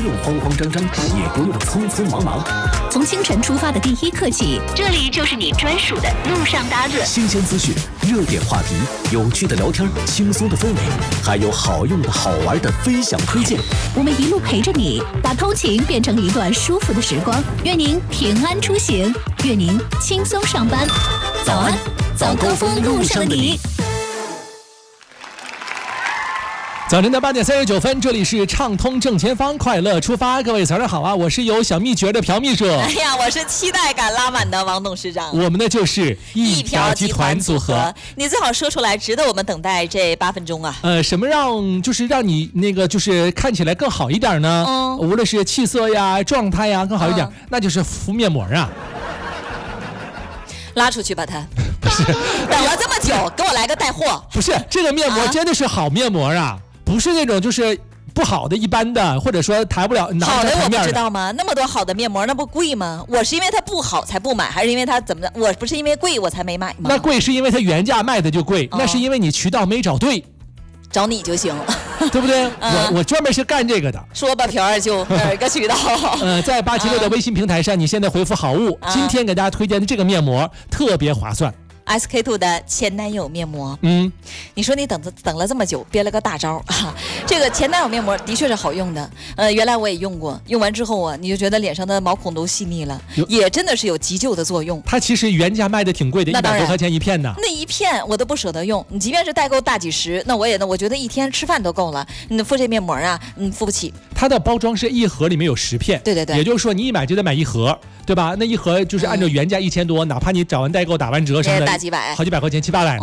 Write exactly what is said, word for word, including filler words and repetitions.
用慌慌张张，也不用匆匆忙忙。 从清晨出发的第一刻起， 这里就是你专属的路上搭子。 新鲜资讯、热点话题、有趣的聊天、轻松的氛围，还有好用的好玩的分享推荐。 我们一路陪着你，把通勤变成一段舒服的时光。愿您平安出行，愿您轻松上班。早安，早高峰路上的你。 早晨的八点三十九分，这里是畅通正前方，快乐出发。各位早上好啊，我是有小秘诀的朴秘书。 哎呀，我是期待感拉满的王董事长。 我们呢就是一瓢集团组合。 你最好说出来，值得我们等待这八分钟啊。 呃，什么让就是让你那个就是看起来更好一点呢？嗯，无论是气色呀、状态呀更好一点，嗯、那就是敷面膜啊。 拉出去吧他。 不是， 等了这么久，给我来个带货。 不是，这个面膜真的是好面膜啊。不是那种就是不好的一般的，或者说抬不了拿不了台面的。 好的我不知道吗？那么多好的面膜，那不贵吗？我是因为它不好才不买，还是因为它怎么的？我不是因为贵我才没买吗？ 那贵是因为它原价卖的就贵，哦、那是因为你渠道没找对。 找你就行， 对不对？嗯、我我专门是干这个的。 说吧，朴二舅，哪个渠道？ 呃，在八七六的微信平台上，你现在回复好物，嗯、今天给大家推荐的这个面膜特别划算。 S K two 的前男友面膜， 嗯， 你说你等等了这么久，憋了个大招啊！这个前男友面膜的确是好用的，呃，原来我也用过，用完之后啊，你就觉得脸上的毛孔都细腻了，也真的是有急救的作用。 它其实原价卖的挺贵的，一百多块钱一片呢。 那一片我都不舍得用，你即便是代购大几十，那我也呢，我觉得一天吃饭都够了。你敷这面膜啊，嗯，敷不起。 它的包装是一盒里面有十片， 对对对， 也就是说你一买就得买一盒。对吧？那一盒就是按照原价一千多，嗯、哪怕你找完代购打完折什么的， 大几百， 好几百块钱，七八百。